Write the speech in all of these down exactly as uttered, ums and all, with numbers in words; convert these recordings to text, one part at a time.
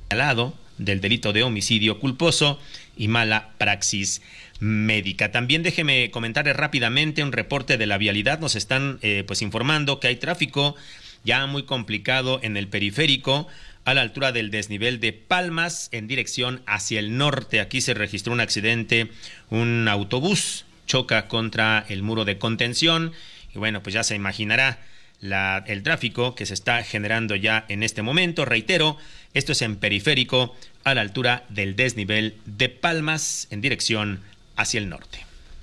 señalado del delito de homicidio culposo y mala praxis médica. También déjeme comentarles rápidamente un reporte de la vialidad. Nos están eh, pues informando que hay tráfico ya muy complicado en el periférico a la altura del desnivel de Palmas en dirección hacia el norte. Aquí se registró un accidente, un autobús choca contra el muro de contención y bueno, pues ya se imaginará la, el tráfico que se está generando ya en este momento. Reitero, esto es en periférico a la altura del desnivel de Palmas en dirección hacia el norte.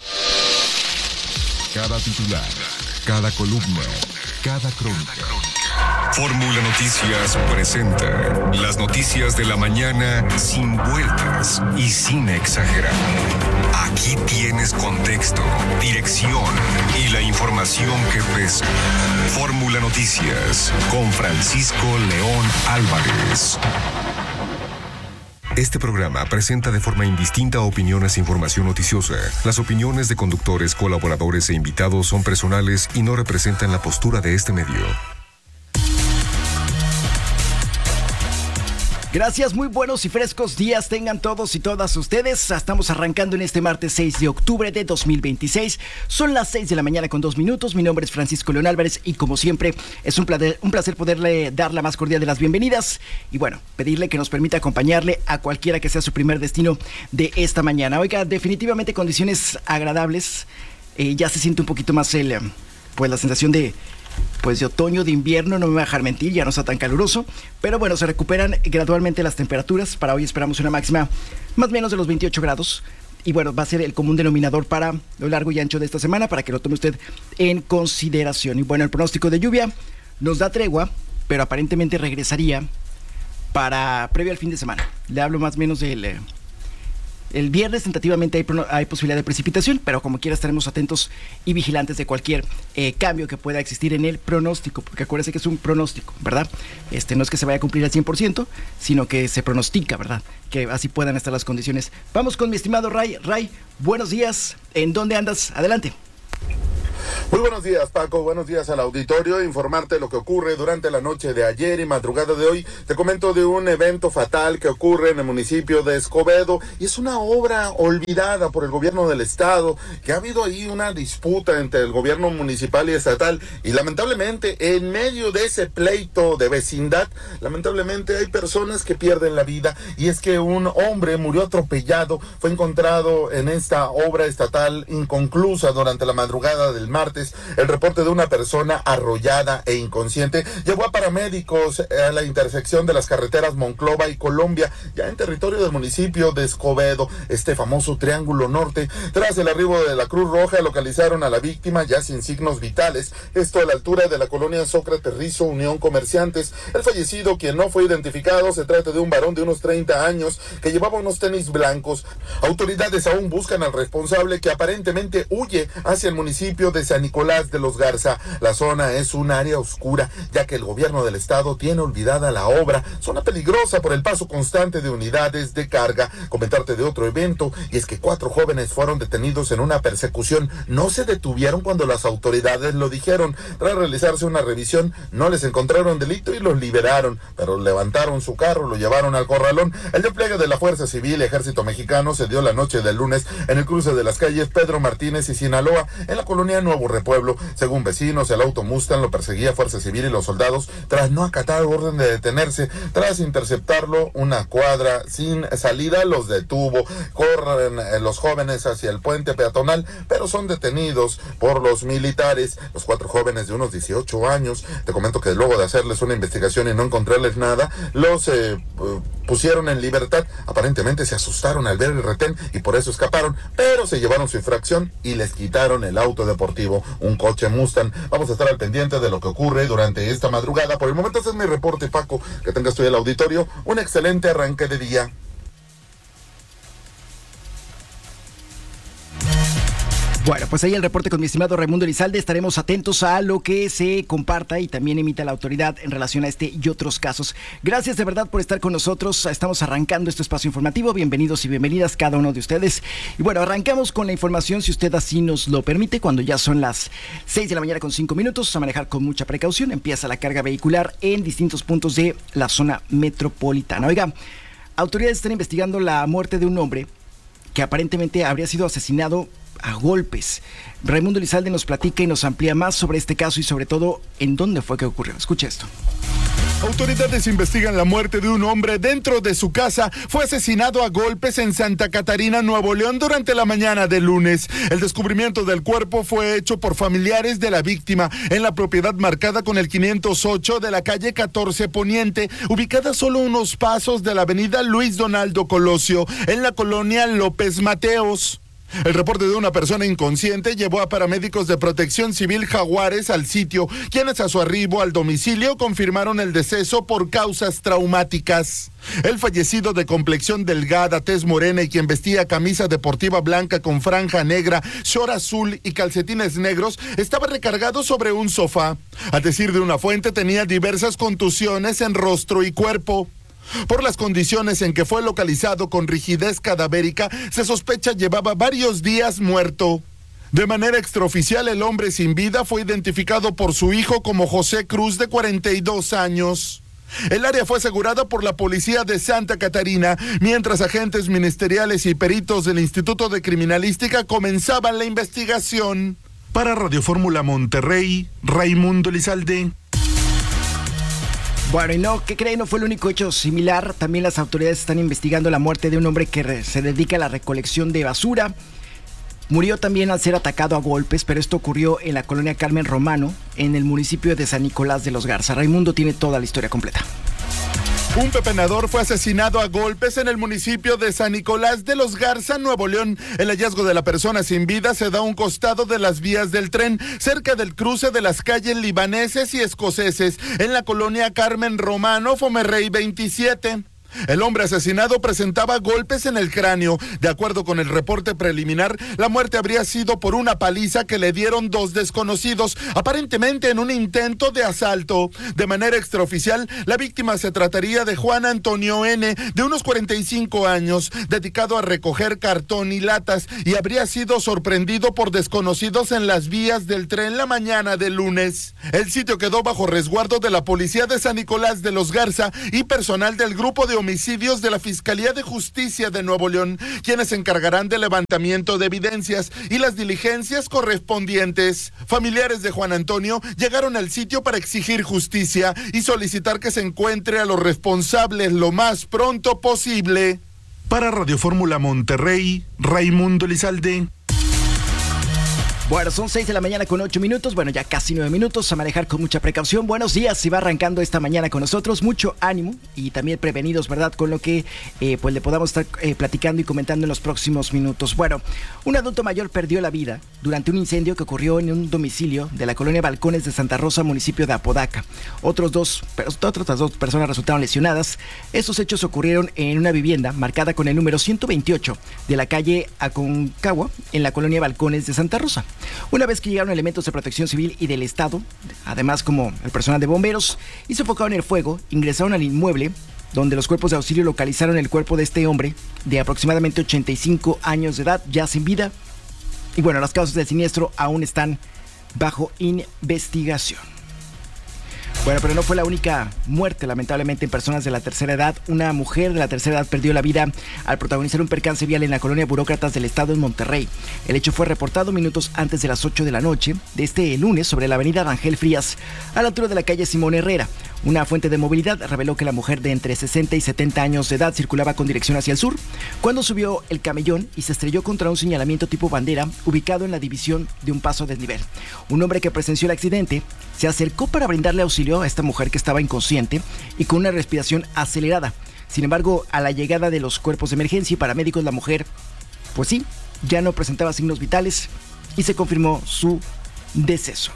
Cada titular, cada columna, cada crónica. Fórmula Noticias presenta las noticias de la mañana sin vueltas y sin exagerar. Aquí tienes contexto, dirección y la información que pesa. Fórmula Noticias con Francisco León Álvarez. Este programa presenta de forma indistinta opiniones e información noticiosa. Las opiniones de conductores, colaboradores e invitados son personales y no representan la postura de este medio. Gracias, muy buenos y frescos días tengan todos y todas ustedes. Estamos arrancando en este martes seis de octubre de dos mil veintiséis. Son las seis de la mañana con dos minutos. Mi nombre es Francisco León Álvarez y como siempre es un placer, un placer poderle dar la más cordial de las bienvenidas. Y bueno, pedirle que nos permita acompañarle a cualquiera que sea su primer destino de esta mañana. Oiga, definitivamente condiciones agradables. Eh, ya se siente un poquito más el, pues la sensación de... pues de otoño, de invierno, no me voy a dejar mentir, ya no está tan caluroso, pero bueno, se recuperan gradualmente las temperaturas. Para hoy esperamos una máxima más o menos de los veintiocho grados, y bueno, va a ser el común denominador para lo largo y ancho de esta semana, para que lo tome usted en consideración. Y bueno, el pronóstico de lluvia nos da tregua, pero aparentemente regresaría para previo al fin de semana. Le hablo más o menos del... Eh, El viernes tentativamente hay, hay posibilidad de precipitación, pero como quiera estaremos atentos y vigilantes de cualquier eh, cambio que pueda existir en el pronóstico, porque acuérdense que es un pronóstico, ¿verdad? Este no es que se vaya a cumplir al cien por ciento, sino que se pronostica, ¿verdad? Que así puedan estar las condiciones. Vamos con mi estimado Ray. Ray, buenos días. ¿En dónde andas? Adelante. Muy buenos días, Paco, buenos días al auditorio. Informarte lo que ocurre durante la noche de ayer y madrugada de hoy. Te comento de un evento fatal que ocurre en el municipio de Escobedo, y es una obra olvidada por el gobierno del estado, que ha habido ahí una disputa entre el gobierno municipal y estatal, y lamentablemente en medio de ese pleito de vecindad, lamentablemente hay personas que pierden la vida, y es que un hombre murió atropellado, fue encontrado en esta obra estatal inconclusa durante la madrugada del martes. El reporte de una persona arrollada e inconsciente llevó a paramédicos a la intersección de las carreteras Monclova y Colombia, ya en territorio del municipio de Escobedo, este famoso Triángulo Norte. Tras el arribo de la Cruz Roja, localizaron a la víctima ya sin signos vitales, esto a la altura de la colonia Sócrates Rizo, Unión Comerciantes. El fallecido, quien no fue identificado, se trata de un varón de unos treinta años que llevaba unos tenis blancos. Autoridades aún buscan al responsable, que aparentemente huye hacia el municipio de San Nicolás de los Garza. La zona es un área oscura, ya que el gobierno del estado tiene olvidada la obra, zona peligrosa por el paso constante de unidades de carga. Comentarte de otro evento, y es que cuatro jóvenes fueron detenidos en una persecución. No se detuvieron cuando las autoridades lo dijeron. Tras realizarse una revisión, no les encontraron delito y los liberaron, pero levantaron su carro, lo llevaron al corralón. El despliegue de la Fuerza Civil y Ejército Mexicano se dio la noche del lunes en el cruce de las calles Pedro Martínez y Sinaloa, en la colonia Nuevo Repueblo. Según vecinos, el auto Mustang lo perseguía Fuerza Civil y los soldados tras no acatar orden de detenerse. Tras interceptarlo una cuadra sin salida, los detuvo. Corren eh, los jóvenes hacia el puente peatonal, pero son detenidos por los militares. Los cuatro jóvenes de unos dieciocho años, te comento que luego de hacerles una investigación y no encontrarles nada, los eh, pusieron en libertad. Aparentemente se asustaron al ver el retén y por eso escaparon, pero se llevaron su infracción y les quitaron el auto deportivo, un coche Mustang. Vamos a estar al pendiente de lo que ocurre durante esta madrugada. Por el momento ese es mi reporte, Paco. Que tengas tú el auditorio un excelente arranque de día. Bueno, pues ahí el reporte con mi estimado Raimundo Elizalde. Estaremos atentos a lo que se comparta y también emita la autoridad en relación a este y otros casos. Gracias de verdad por estar con nosotros. Estamos arrancando este espacio informativo. Bienvenidos y bienvenidas cada uno de ustedes. Y bueno, arrancamos con la información, si usted así nos lo permite, cuando ya son las seis de la mañana con cinco minutos. A manejar con mucha precaución. Empieza la carga vehicular en distintos puntos de la zona metropolitana. Oiga, autoridades están investigando la muerte de un hombre que aparentemente habría sido asesinado a golpes. Raimundo Elizalde nos platica y nos amplía más sobre este caso y sobre todo en dónde fue que ocurrió. Escuche esto. Autoridades investigan la muerte de un hombre dentro de su casa. Fue asesinado a golpes en Santa Catarina, Nuevo León, durante la mañana del lunes. El descubrimiento del cuerpo fue hecho por familiares de la víctima en la propiedad marcada con el quinientos ocho de la calle catorce Poniente, ubicada solo unos pasos de la avenida Luis Donaldo Colosio, en la colonia López Mateos. El reporte de una persona inconsciente llevó a paramédicos de Protección Civil Jaguares al sitio, quienes a su arribo al domicilio confirmaron el deceso por causas traumáticas. El fallecido, de complexión delgada, tez morena y quien vestía camisa deportiva blanca con franja negra, short azul y calcetines negros, estaba recargado sobre un sofá. A decir de una fuente, tenía diversas contusiones en rostro y cuerpo. Por las condiciones en que fue localizado con rigidez cadavérica, se sospecha llevaba varios días muerto. De manera extraoficial, el hombre sin vida fue identificado por su hijo como José Cruz, de cuarenta y dos años. El área fue asegurada por la policía de Santa Catarina, mientras agentes ministeriales y peritos del Instituto de Criminalística comenzaban la investigación. Para Radio Fórmula Monterrey, Raimundo Elizalde. Bueno, y no, ¿qué creen? No fue el único hecho similar. También las autoridades están investigando la muerte de un hombre que re- se dedica a la recolección de basura. Murió también al ser atacado a golpes, pero esto ocurrió en la colonia Carmen Romano, en el municipio de San Nicolás de los Garza. Raimundo tiene toda la historia completa. Un pepenador fue asesinado a golpes en el municipio de San Nicolás de los Garza, Nuevo León. El hallazgo de la persona sin vida se da a un costado de las vías del tren, cerca del cruce de las calles libaneses y escoceses, en la colonia Carmen Romano, Fomerrey veintisiete. El hombre asesinado presentaba golpes en el cráneo. De acuerdo con el reporte preliminar, la muerte habría sido por una paliza que le dieron dos desconocidos, aparentemente en un intento de asalto. De manera extraoficial, la víctima se trataría de Juan Antonio N., de unos cuarenta y cinco años, dedicado a recoger cartón y latas, y habría sido sorprendido por desconocidos en las vías del tren la mañana del lunes. El sitio quedó bajo resguardo de la policía de San Nicolás de los Garza y personal del grupo de homicidios de la Fiscalía de Justicia de Nuevo León, quienes se encargarán del levantamiento de evidencias y las diligencias correspondientes. Familiares de Juan Antonio llegaron al sitio para exigir justicia y solicitar que se encuentre a los responsables lo más pronto posible. Para Radio Fórmula Monterrey, Raimundo Elizalde. Bueno, son seis de la mañana con ocho minutos, bueno, ya casi nueve minutos, a manejar con mucha precaución. Buenos días, si va arrancando esta mañana con nosotros, mucho ánimo y también prevenidos, ¿verdad? Con lo que eh, pues le podamos estar eh, platicando y comentando en los próximos minutos. Bueno, un adulto mayor perdió la vida durante un incendio que ocurrió en un domicilio de la colonia Balcones de Santa Rosa, municipio de Apodaca. Otros dos, otras dos personas resultaron lesionadas. Estos hechos ocurrieron en una vivienda marcada con el número ciento veintiocho de la calle Aconcagua, en la colonia Balcones de Santa Rosa. Una vez que llegaron elementos de protección civil y del Estado, además como el personal de bomberos, y sofocaron el fuego, ingresaron al inmueble, donde los cuerpos de auxilio localizaron el cuerpo de este hombre, de aproximadamente ochenta y cinco años de edad, ya sin vida. Y bueno, las causas del siniestro aún están bajo investigación. Bueno, pero no fue la única muerte, lamentablemente, en personas de la tercera edad. Una mujer de la tercera edad perdió la vida al protagonizar un percance vial en la colonia Burócratas del Estado en Monterrey. El hecho fue reportado minutos antes de las ocho de la noche de este lunes sobre la avenida Rangel Frías, a la altura de la calle Simón Herrera. Una fuente de movilidad reveló que la mujer de entre sesenta y setenta años de edad circulaba con dirección hacia el sur cuando subió el camellón y se estrelló contra un señalamiento tipo bandera ubicado en la división de un paso a desnivel. Un hombre que presenció el accidente se acercó para brindarle auxilio a esta mujer que estaba inconsciente y con una respiración acelerada. Sin embargo, a la llegada de los cuerpos de emergencia y paramédicos, la mujer, pues sí, ya no presentaba signos vitales y se confirmó su deceso.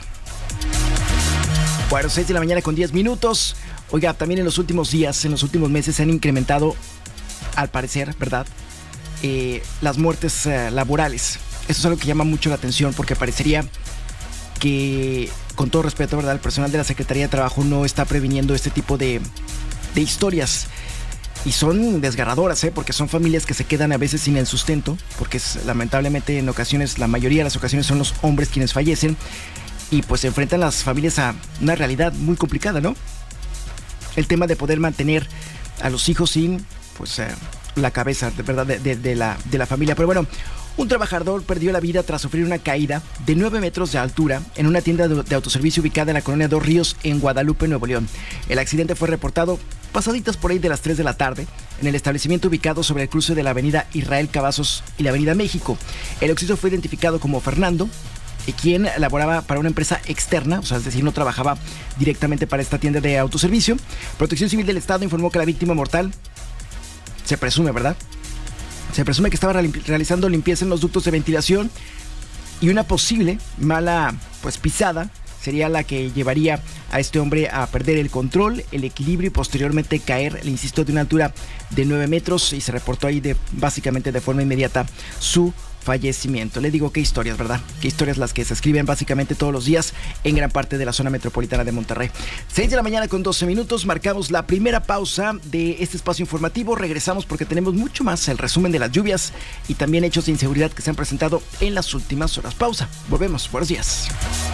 Bueno, seis de la mañana con diez minutos. Oiga, también en los últimos días, en los últimos meses se han incrementado, al parecer, ¿verdad?, Eh, las muertes eh, laborales. Esto es algo que llama mucho la atención porque parecería que, con todo respeto, ¿verdad?, el personal de la Secretaría de Trabajo no está previniendo este tipo de, de historias. Y son desgarradoras, ¿eh? Porque son familias que se quedan a veces sin el sustento, porque es, lamentablemente en ocasiones, la mayoría de las ocasiones son los hombres quienes fallecen, y pues se enfrentan las familias a una realidad muy complicada, ¿no? El tema de poder mantener a los hijos sin, pues, eh, la cabeza, de verdad, de, de, de, la, de la familia. Pero bueno, un trabajador perdió la vida tras sufrir una caída de nueve metros de altura en una tienda de, de autoservicio ubicada en la colonia Dos Ríos, en Guadalupe, Nuevo León. El accidente fue reportado pasaditas por ahí de las tres de la tarde en el establecimiento ubicado sobre el cruce de la avenida Israel Cavazos y la avenida México. El occiso fue identificado como Fernando, quien laboraba para una empresa externa, o sea, es decir, no trabajaba directamente para esta tienda de autoservicio. Protección Civil del Estado informó que la víctima mortal, se presume, ¿verdad?, se presume que estaba realizando limpieza en los ductos de ventilación, y una posible mala, pues, pisada sería la que llevaría a este hombre a perder el control, el equilibrio y posteriormente caer, le insisto, de una altura de nueve metros, y se reportó ahí de, básicamente de forma inmediata su fallecimiento. Le digo, qué historias, ¿verdad? Qué historias las que se escriben básicamente todos los días en gran parte de la zona metropolitana de Monterrey. seis de la mañana con doce minutos, marcamos la primera pausa de este espacio informativo. Regresamos porque tenemos mucho más, el resumen de las lluvias y también hechos de inseguridad que se han presentado en las últimas horas. Pausa, volvemos, buenos días.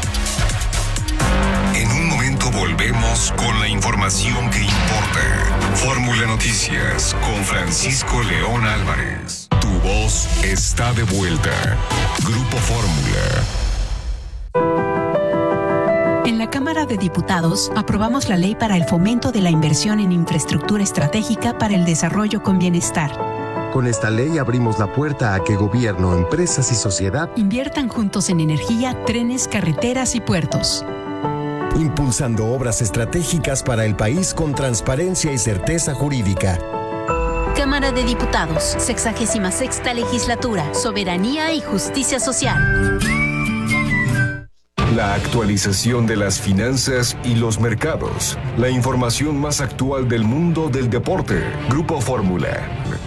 En un momento volvemos con la información que importa. Fórmula Noticias con Francisco León Álvarez. Tu voz está de vuelta. Grupo Fórmula. En la Cámara de Diputados aprobamos la ley para el fomento de la inversión en infraestructura estratégica para el desarrollo con bienestar. Con esta ley abrimos la puerta a que gobierno, empresas y sociedad inviertan juntos en energía, trenes, carreteras y puertos. Impulsando obras estratégicas para el país con transparencia y certeza jurídica. Cámara de Diputados, sexagésima sexta legislatura, soberanía y justicia social. La actualización de las finanzas y los mercados. La información más actual del mundo del deporte. Grupo Fórmula.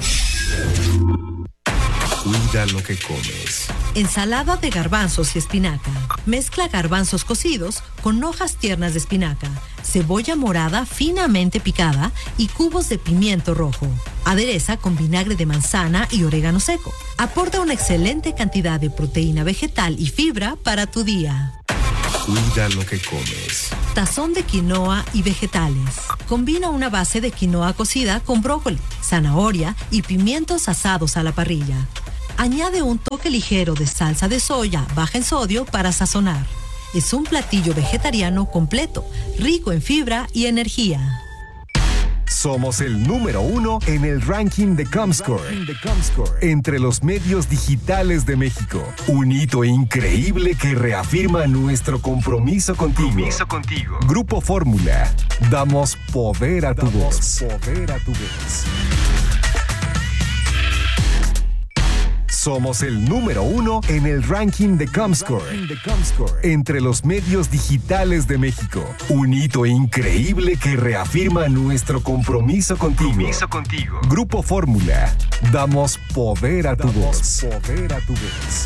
Cuida lo que comes. Ensalada de garbanzos y espinaca. Mezcla garbanzos cocidos con hojas tiernas de espinaca, cebolla morada finamente picada y cubos de pimiento rojo. Adereza con vinagre de manzana y orégano seco. Aporta una excelente cantidad de proteína vegetal y fibra para tu día. Cuida lo que comes. Tazón de quinoa y vegetales. Combina una base de quinoa cocida con brócoli, zanahoria y pimientos asados a la parrilla. Añade un toque ligero de salsa de soya baja en sodio para sazonar. Es un platillo vegetariano completo, rico en fibra y energía. Somos el número uno en el ranking de Comscore, entre los medios digitales de México. Un hito increíble que reafirma nuestro compromiso contigo. Compromiso contigo. Grupo Fórmula. Damos poder a tu voz. Poder a tu voz. Somos el número uno en el ranking de Comscore, entre los medios digitales de México. Un hito increíble que reafirma nuestro compromiso contigo. Compromiso contigo. Grupo Fórmula. Damos poder a tu voz. Poder a tu voz.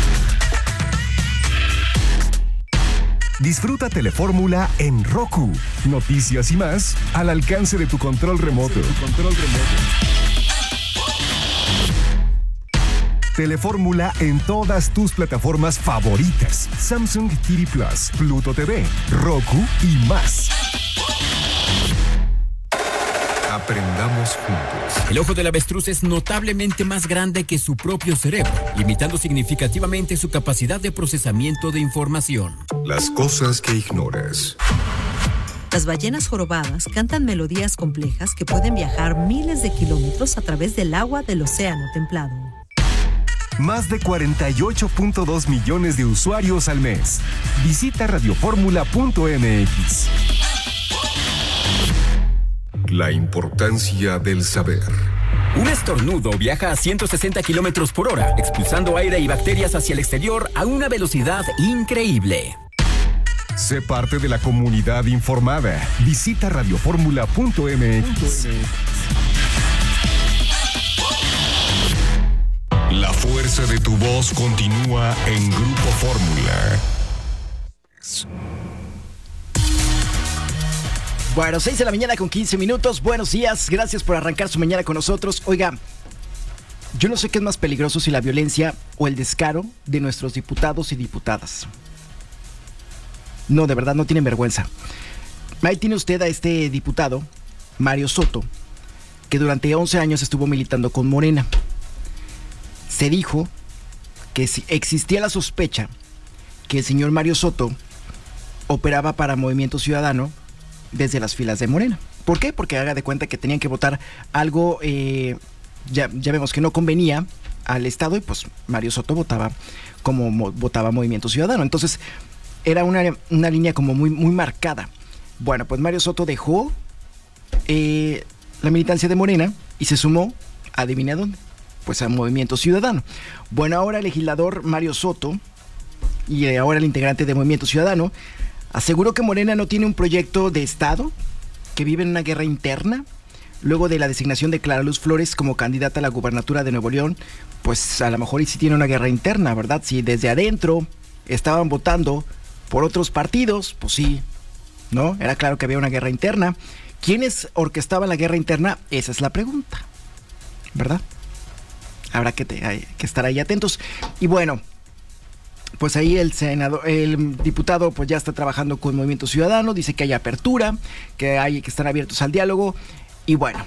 Disfruta Telefórmula en Roku. Noticias y más al alcance de tu control remoto. Control remoto. Telefórmula en todas tus plataformas favoritas. Samsung T V Plus, Pluto T V, Roku y más. Aprendamos juntos. El ojo del avestruz es notablemente más grande que su propio cerebro, limitando significativamente su capacidad de procesamiento de información. Las cosas que ignoras. Las ballenas jorobadas cantan melodías complejas que pueden viajar miles de kilómetros a través del agua del océano templado. Más de cuarenta y ocho punto dos millones de usuarios al mes. Visita radioformula punto m x. La importancia del saber. Un estornudo viaja a ciento sesenta kilómetros por hora, expulsando aire y bacterias hacia el exterior a una velocidad increíble. Sé parte de la comunidad informada. Visita radioformula punto m x. La fuerza de tu voz continúa en Grupo Fórmula. Bueno, seis de la mañana con quince minutos. Buenos días, gracias por arrancar su mañana con nosotros. Oiga, yo no sé qué es más peligroso, si la violencia o el descaro de nuestros diputados y diputadas. No, de verdad, no tienen vergüenza. Ahí tiene usted a este diputado, Mario Soto, que durante once años estuvo militando con Morena. Se dijo que si existía la sospecha que el señor Mario Soto operaba para Movimiento Ciudadano desde las filas de Morena. ¿Por qué? Porque haga de cuenta que tenían que votar algo, eh, ya, ya vemos que no convenía al Estado, y pues Mario Soto votaba como mo, votaba Movimiento Ciudadano. Entonces era una, una línea como muy, muy marcada. Bueno, pues Mario Soto dejó eh, la militancia de Morena y se sumó, adivina dónde, pues a Movimiento Ciudadano. Bueno, ahora el legislador Mario Soto, y ahora el integrante de Movimiento Ciudadano, aseguró que Morena no tiene un proyecto de Estado, que vive en una guerra interna. Luego de la designación de Clara Luz Flores como candidata a la gubernatura de Nuevo León, pues a lo mejor y sí tiene una guerra interna, ¿verdad? Si desde adentro estaban votando por otros partidos, pues sí, ¿no? Era claro que había una guerra interna. ¿Quiénes orquestaban la guerra interna? Esa es la pregunta, ¿verdad? Habrá que, te, hay que estar ahí atentos. Y bueno, pues ahí el senador, el diputado pues ya está trabajando con Movimiento Ciudadano, dice que hay apertura, que hay que estar abiertos al diálogo, y bueno,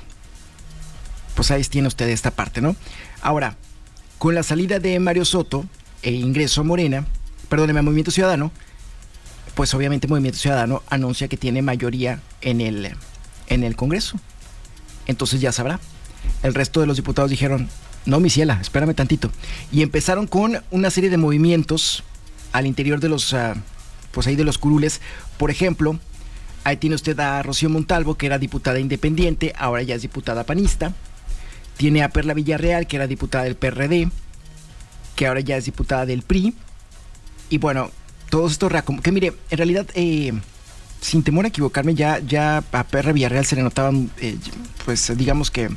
pues ahí tiene usted esta parte, ¿no? Ahora, con la salida de Mario Soto e ingreso a Morena, perdóneme, a Movimiento Ciudadano, pues obviamente Movimiento Ciudadano anuncia que tiene mayoría en el, en el Congreso. Entonces ya sabrá. El resto de los diputados dijeron, no, mi ciela, espérame tantito. Y empezaron con una serie de movimientos al interior de los, uh, pues ahí de los curules. Por ejemplo, ahí tiene usted a Rocío Montalvo, que era diputada independiente, ahora ya es diputada panista. Tiene a Perla Villarreal, que era diputada del P R D, que ahora ya es diputada del P R I. Y bueno, todos estos reacom- que mire, en realidad, eh, sin temor a equivocarme, ya, ya a Perla Villarreal se le notaban, eh, pues digamos que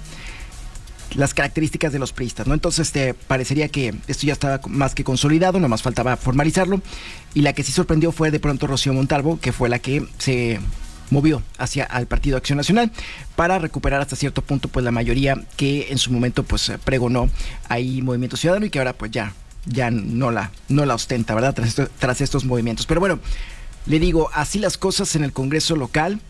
las características de los priistas, ¿no? Entonces este, parecería que esto ya estaba más que consolidado, nomás faltaba formalizarlo, y la que sí sorprendió fue de pronto Rocío Montalvo, que fue la que se movió hacia el Partido Acción Nacional para recuperar hasta cierto punto pues la mayoría que en su momento pues pregonó ahí Movimiento Ciudadano, y que ahora pues ya, ya no la, no la ostenta, ¿verdad? Tras, esto, tras estos movimientos. Pero bueno, le digo, así las cosas en el Congreso local.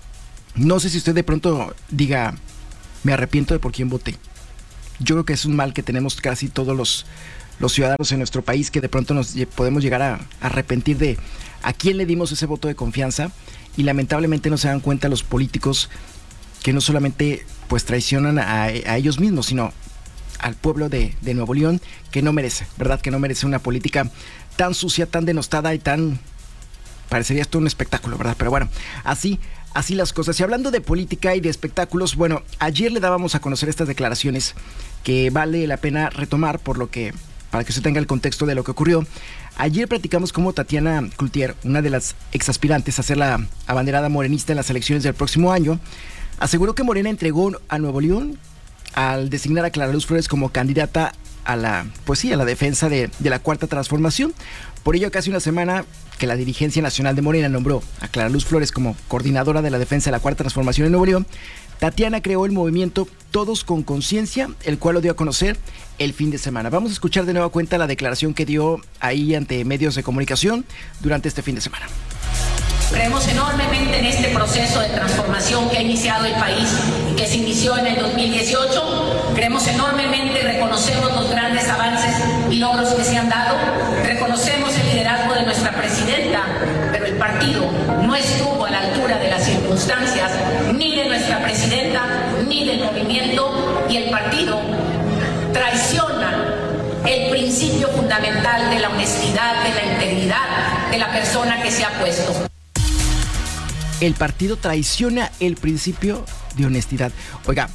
No sé si usted de pronto diga, me arrepiento de por quién voté. Yo creo que es un mal que tenemos casi todos los, los ciudadanos en nuestro país, que de pronto nos podemos llegar a, a arrepentir de a quién le dimos ese voto de confianza, y lamentablemente no se dan cuenta los políticos que no solamente pues traicionan a, a ellos mismos, sino al pueblo de, de Nuevo León, que no merece, ¿verdad? Que no merece una política tan sucia, tan denostada y tan... parecería esto un espectáculo, ¿verdad? Pero bueno, así... Así las cosas. Y hablando de política y de espectáculos, bueno, ayer le dábamos a conocer estas declaraciones que vale la pena retomar, por lo que, para que usted tenga el contexto de lo que ocurrió. Ayer platicamos cómo Tatiana Cloutier, una de las exaspirantes a ser la abanderada morenista en las elecciones del próximo año, aseguró que Morena entregó a Nuevo León al designar a Clara Luz Flores como candidata a la, pues sí, a la defensa de, de la Cuarta Transformación. Por ello, casi una semana que la dirigencia nacional de Morena nombró a Clara Luz Flores como coordinadora de la defensa de la Cuarta Transformación en Nuevo León, Tatiana creó el movimiento Todos con Conciencia, el cual lo dio a conocer el fin de semana. Vamos a escuchar de nueva cuenta la declaración que dio ahí ante medios de comunicación durante este fin de semana. Creemos enormemente en este proceso de transformación que ha iniciado el país y que se inició en el dos mil dieciocho. Creemos enormemente y reconocemos los grandes avances y logros que se han dado. Reconocemos el liderazgo de nuestra presidenta, pero el partido no estuvo a la altura de las circunstancias, ni de nuestra presidenta, ni del movimiento, y el partido traiciona el principio fundamental de la honestidad, de la integridad de la persona que se ha puesto. El partido traiciona el principio de honestidad. Oiga,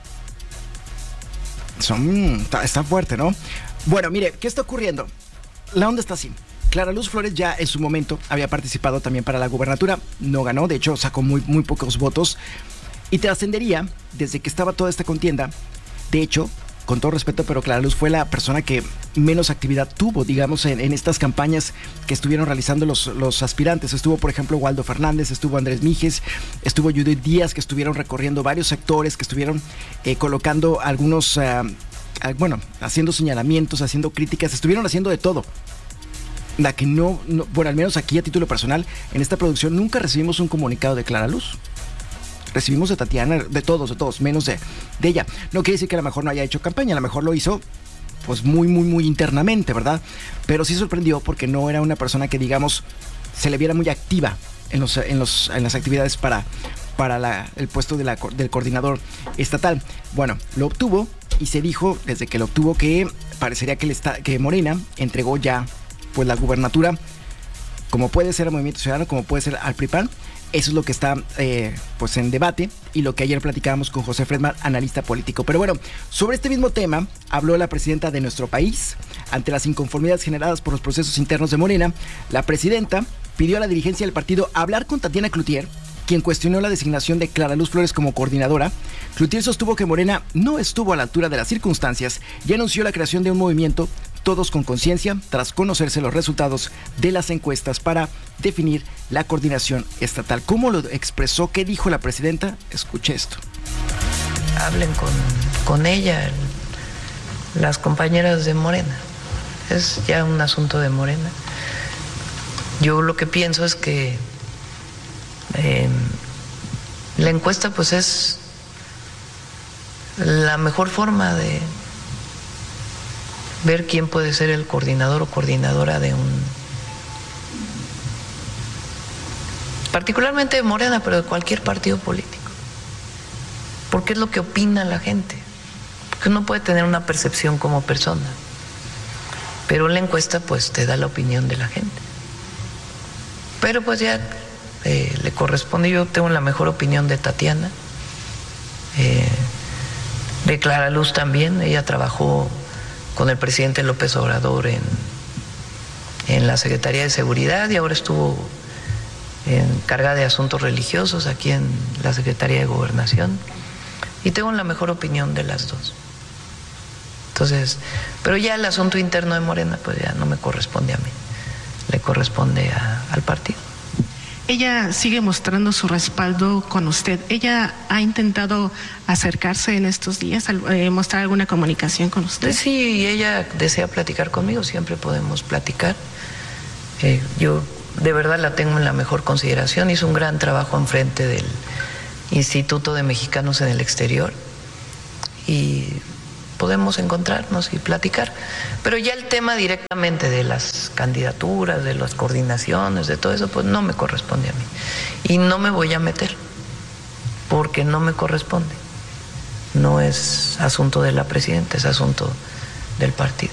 son, está, está fuerte, ¿no? Bueno, mire, ¿qué está ocurriendo? La onda está así. Clara Luz Flores ya en su momento había participado también para la gubernatura, no ganó, de hecho sacó muy, muy pocos votos, y trascendería desde que estaba toda esta contienda. De hecho, con todo respeto, pero Clara Luz fue la persona que menos actividad tuvo, digamos, en, en estas campañas que estuvieron realizando los, los aspirantes. Estuvo, por ejemplo, Waldo Fernández, estuvo Andrés Mijes, estuvo Judith Díaz, que estuvieron recorriendo varios sectores, que estuvieron eh, colocando algunos, uh, uh, bueno, haciendo señalamientos, haciendo críticas, estuvieron haciendo de todo. La que no, no, bueno, al menos aquí a título personal, en esta producción nunca recibimos un comunicado de Clara Luz. Recibimos de Tatiana, de todos, de todos, menos de, de ella. No quiere decir que a lo mejor no haya hecho campaña, a lo mejor lo hizo pues muy, muy, muy internamente, ¿verdad? Pero sí sorprendió porque no era una persona que, digamos, se le viera muy activa en, los, en, los, en las actividades para, para la, el puesto de la, del coordinador estatal. Bueno, lo obtuvo y se dijo desde que lo obtuvo que parecería que, el esta, que Morena entregó ya pues la gubernatura, como puede ser al Movimiento Ciudadano, como puede ser al P R I P A N. Eso es lo que está eh, pues en debate y lo que ayer platicábamos con José Fredman, analista político. Pero bueno, sobre este mismo tema habló la presidenta de nuestro país. Ante las inconformidades generadas por los procesos internos de Morena, la presidenta pidió a la dirigencia del partido hablar con Tatiana Cloutier, quien cuestionó la designación de Clara Luz Flores como coordinadora. Cloutier sostuvo que Morena no estuvo a la altura de las circunstancias y anunció la creación de un movimiento Todos con Conciencia, tras conocerse los resultados de las encuestas para definir la coordinación estatal. ¿Cómo lo expresó? ¿Qué dijo la presidenta? Escuche esto. Hablen con, con ella, las compañeras de Morena. Es ya un asunto de Morena. Yo lo que pienso es que eh, la encuesta pues es la mejor forma de ver quién puede ser el coordinador o coordinadora de un, particularmente de Morena, pero de cualquier partido político, porque es lo que opina la gente, porque uno puede tener una percepción como persona, pero la encuesta pues te da la opinión de la gente, pero pues ya eh, le corresponde. Yo tengo la mejor opinión de Tatiana, eh, de Clara Luz también. Ella trabajó con el presidente López Obrador en, en la Secretaría de Seguridad y ahora estuvo encargada de asuntos religiosos aquí en la Secretaría de Gobernación, y tengo la mejor opinión de las dos. Entonces, pero ya el asunto interno de Morena pues ya no me corresponde a mí, le corresponde a, al partido. Ella sigue mostrando su respaldo con usted. ¿Ella ha intentado acercarse en estos días, eh, mostrar alguna comunicación con usted? Sí, ella desea platicar conmigo, siempre podemos platicar. Eh, yo de verdad la tengo en la mejor consideración. Hizo un gran trabajo en frente del Instituto de Mexicanos en el Exterior y podemos encontrarnos y platicar. Pero ya el tema directamente de las candidaturas, de las coordinaciones, de todo eso, pues no me corresponde a mí. Y no me voy a meter, porque no me corresponde. No es asunto de la presidenta, es asunto del partido.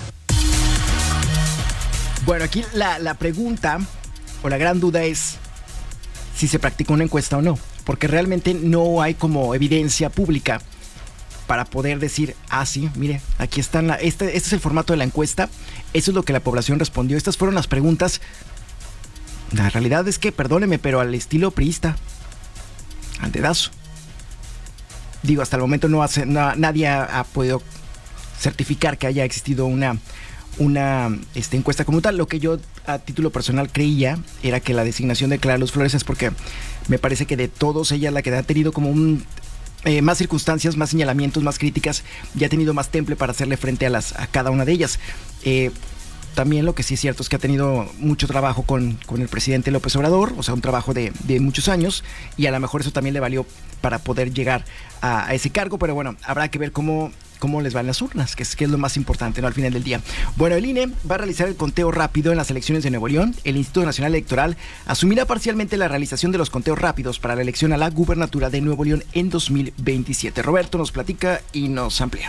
Bueno, aquí la, la pregunta o la gran duda es si se practicó una encuesta o no, porque realmente no hay como evidencia pública para poder decir, ah, sí, mire, aquí están, la, este, este es el formato de la encuesta, eso es lo que la población respondió, estas fueron las preguntas. La realidad es que, perdóneme, pero al estilo priista, al dedazo. Digo, hasta el momento no hace, no, nadie ha, ha podido certificar que haya existido una, una este, encuesta como tal. Lo que yo a título personal creía era que la designación de Clara Luz Flores es porque me parece que de todos ella es la que ha tenido como un... Eh, más circunstancias, más señalamientos, más críticas, y ha tenido más temple para hacerle frente a, las, a cada una de ellas. Eh, también lo que sí es cierto es que ha tenido mucho trabajo con, con el presidente López Obrador, o sea, un trabajo de, de muchos años, y a lo mejor eso también le valió para poder llegar a, a ese cargo, pero bueno, habrá que ver cómo, cómo les van las urnas, que es, que es lo más importante, ¿no? Al final del día. Bueno, el I N E va a realizar el conteo rápido en las elecciones de Nuevo León. El Instituto Nacional Electoral asumirá parcialmente la realización de los conteos rápidos para la elección a la gubernatura de Nuevo León en dos mil veintisiete. Roberto nos platica y nos amplía.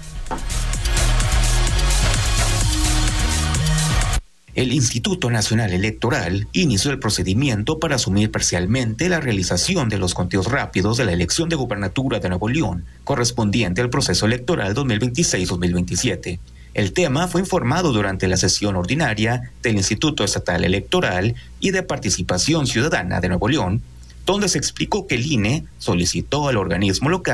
El Instituto Nacional Electoral inició el procedimiento para asumir parcialmente la realización de los conteos rápidos de la elección de gubernatura de Nuevo León, correspondiente al proceso electoral dos mil veintiséis dos mil veintisiete. El tema fue informado durante la sesión ordinaria del Instituto Estatal Electoral y de Participación Ciudadana de Nuevo León, donde se explicó que el I N E solicitó al organismo local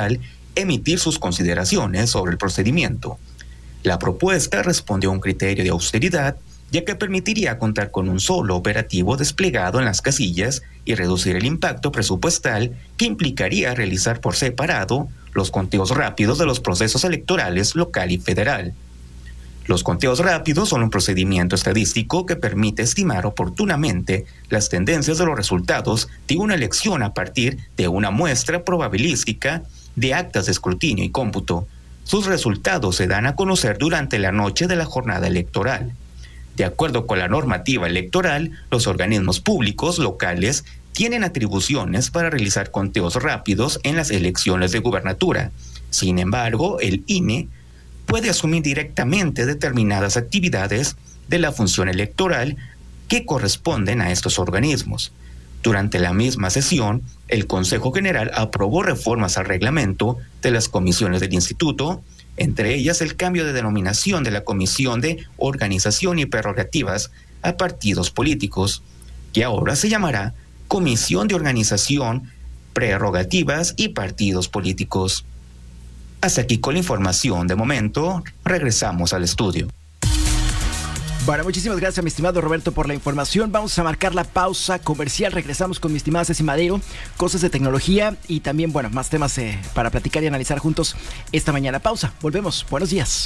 emitir sus consideraciones sobre el procedimiento. La propuesta responde a un criterio de austeridad, ya que permitiría contar con un solo operativo desplegado en las casillas y reducir el impacto presupuestal que implicaría realizar por separado los conteos rápidos de los procesos electorales local y federal. Los conteos rápidos son un procedimiento estadístico que permite estimar oportunamente las tendencias de los resultados de una elección a partir de una muestra probabilística de actas de escrutinio y cómputo. Sus resultados se dan a conocer durante la noche de la jornada electoral. De acuerdo con la normativa electoral, los organismos públicos locales tienen atribuciones para realizar conteos rápidos en las elecciones de gubernatura. Sin embargo, el I N E puede asumir directamente determinadas actividades de la función electoral que corresponden a estos organismos. Durante la misma sesión, el Consejo General aprobó reformas al reglamento de las comisiones del Instituto, entre ellas el cambio de denominación de la Comisión de Organización y Prerrogativas a Partidos Políticos, que ahora se llamará Comisión de Organización, Prerrogativas y Partidos Políticos. Hasta aquí con la información de momento, regresamos al estudio. Bueno, muchísimas gracias, mi estimado Roberto, por la información. Vamos a marcar la pausa comercial. Regresamos con mi estimada Ceci Madero, cosas de tecnología y también, bueno, más temas eh, para platicar y analizar juntos esta mañana. Pausa, volvemos. Buenos días.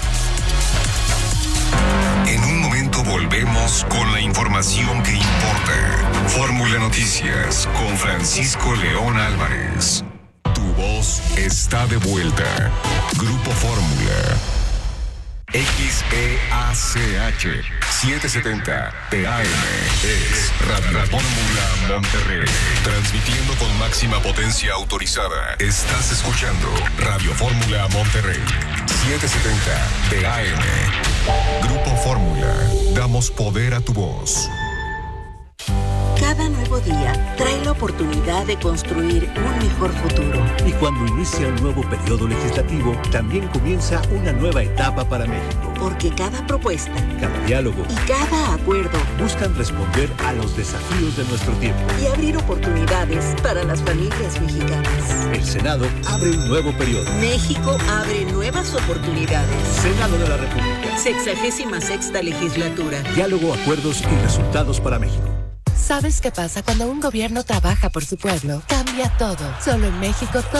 En un momento volvemos con la información que importa. Fórmula Noticias con Francisco León Álvarez. Tu voz está de vuelta. Grupo Fórmula. X E A C H setecientos setenta P A M es Radio Fórmula Monterrey, transmitiendo con máxima potencia autorizada. Estás escuchando Radio Fórmula Monterrey, setecientos setenta P A M. Grupo Fórmula, damos poder a tu voz. Cada nuevo día trae la oportunidad de construir un mejor futuro. Y cuando inicia un nuevo periodo legislativo, también comienza una nueva etapa para México. Porque cada propuesta, cada diálogo y cada acuerdo buscan responder a los desafíos de nuestro tiempo y abrir oportunidades para las familias mexicanas. El Senado abre un nuevo periodo. México abre nuevas oportunidades. Senado de la República. Sexagésima sexta legislatura. Diálogo, acuerdos y resultados para México. ¿Sabes qué pasa cuando un gobierno trabaja por su pueblo? Cambia todo. Solo en México todo